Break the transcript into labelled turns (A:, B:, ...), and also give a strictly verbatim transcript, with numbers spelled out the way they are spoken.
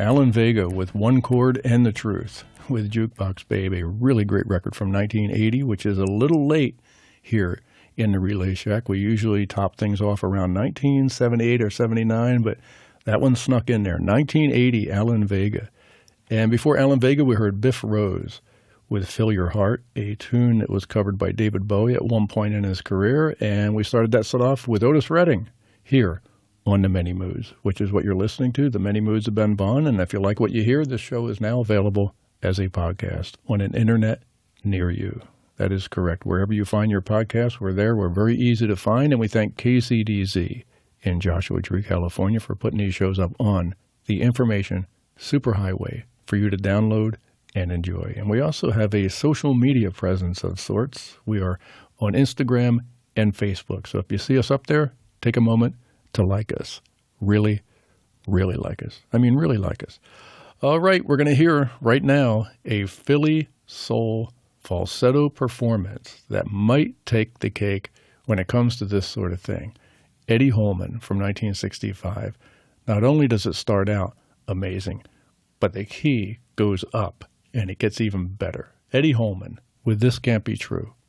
A: Alan Vega with One Chord and the Truth with Jukebox Babe, a really great record from nineteen eighty, which is a little late here in the Relay Shack. We usually top things off around nineteen seventy-eight or seventy-nine, but that one snuck in there. nineteen eighty, Alan Vega. And before Alan Vega, we heard Biff Rose with Fill Your Heart, a tune that was covered by David Bowie at one point in his career. And we started that set off with Otis Redding here on The Many Moods, which is what you're listening to, The Many Moods of Ben Vaughn. And if you like what you hear, this show is now available as a podcast on an internet near you. That is correct. Wherever you find your podcast, we're there. We're very easy to find. And we thank K C D Z in Joshua Tree, California for putting these shows up on the information superhighway for you to download and enjoy. And we also have a social media presence of sorts. We are on Instagram and Facebook. So if you see us up there, take a moment to like us. Really, really like us. I mean, really like us. All right, we're going to hear right now a Philly soul falsetto performance that might take the cake when it comes to this sort of thing. Eddie Holman from nineteen sixty-five. Not only does it start out amazing, but the key goes up and it gets even better. Eddie Holman with This Can't Be True.